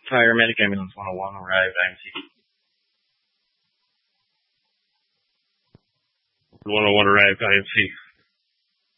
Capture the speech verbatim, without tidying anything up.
Paramedic Ambulance one oh one, arrive I M C. one oh one arrived I M C.